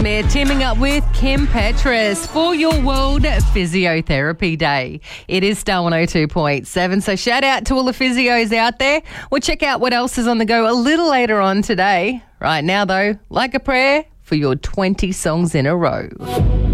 We're teaming up with Kim Petras for your World Physiotherapy Day. It is Star 102.7, so shout out to all the physios out there. We'll check out what else is on the go a little later on today. Right now, though, Like a Prayer for your 20 songs in a row.